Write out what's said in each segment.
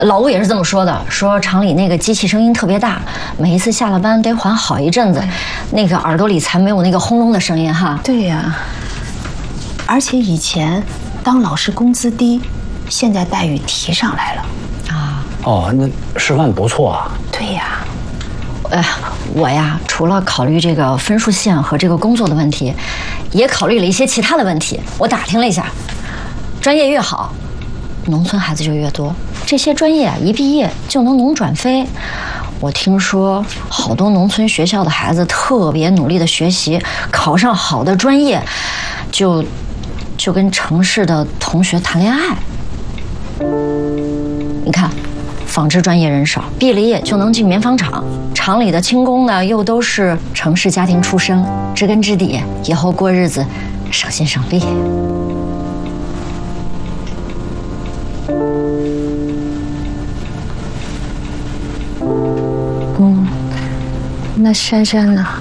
老吴也是这么说的，说厂里那个机器声音特别大，每一次下了班得缓好一阵子，那个耳朵里才没有那个轰隆的声音哈。 对呀，而且以前当老师工资低，现在待遇提上来了。 啊。 哦，那师范不错啊。 对呀。 我呀，除了考虑这个分数线和这个工作的问题，也考虑了一些其他的问题。我打听了一下，专业越好，农村孩子就越多。这些专业一毕业就能农转非。我听说好多农村学校的孩子特别努力的学习，考上好的专业，就跟城市的同学谈恋爱。你看。纺织专业人少，毕了业就能进棉纺厂，厂里的轻工呢又都是城市家庭出身，知根知底，以后过日子省心省力。 那珊珊呢？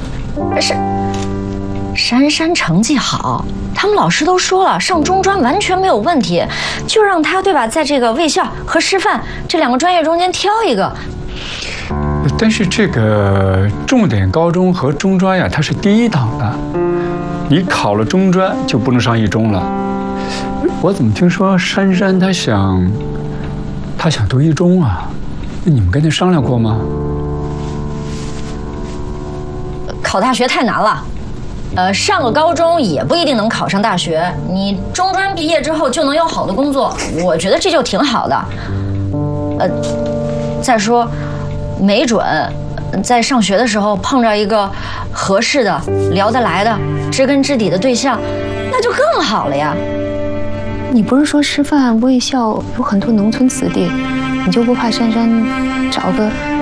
珊珊成绩好，他们老师都说了，上中专完全没有问题，就让他对吧，在这个卫校和师范这2个专业中间挑一个。 但是这个重点高中和中专呀，它是第一档的，你考了中专就不能上一中了。我怎么听说珊珊她想读一中啊？那你们跟她商量过吗？ 考大学太难了。上个高中也不一定能考上大学，你中专毕业之后就能有好的工作，我觉得这就挺好的。再说，没准在上学的时候碰着一个合适的、聊得来的、知根知底的对象，那就更好了呀。 你不是说师范卫校有很多农村子弟，你就不怕珊珊找个